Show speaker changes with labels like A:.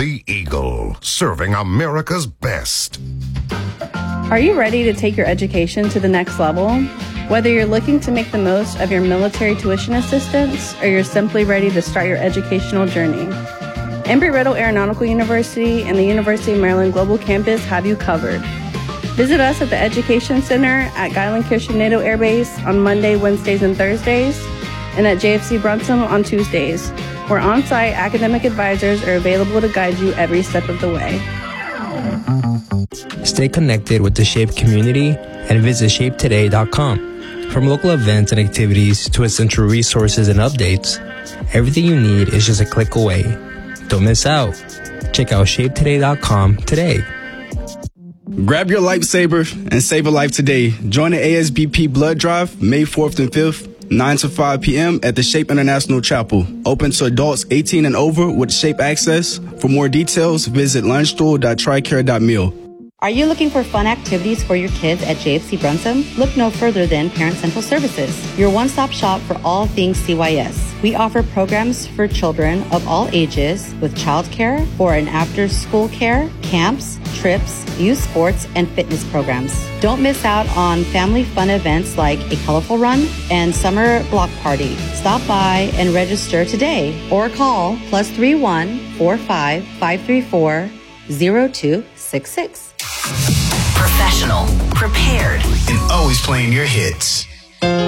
A: The Eagle, serving America's best.
B: Are you ready to take your education to the next level? Whether you're looking to make the most of your military tuition assistance or you're simply ready to start your educational journey, Embry-Riddle Aeronautical University and the University of Maryland Global Campus have you covered. Visit us at the Education Center at Guyland-Kirshner NATO Air Base on Monday, Wednesdays, and Thursdays, and at JFC Brunson on Tuesdays, where on-site academic advisors are available to guide you every step of the way.
C: Stay connected with the SHAPE community and visit shapetoday.com. From local events and activities to essential resources and updates, everything you need is just a click away. Don't miss out. Check out shapetoday.com today.
D: Grab your lightsaber and save a life today. Join the ASBP Blood Drive May 4th and 5th, 9 to 5 p.m. at the SHAPE International Chapel. Open to adults 18 and over with SHAPE access. For more details, visit lunchstool.tricare.meal.
E: Are you looking for fun activities for your kids at JFC Brunson? Look no further than Parent Central Services, your one-stop shop for all things CYS. We offer programs for children of all ages with childcare, for and after school care, camps, trips, youth sports, and fitness programs. Don't miss out on family fun events like a colorful run and summer block party. Stop by and register today or call +31 45 534 0266.
F: Professional, prepared, and always playing your hits.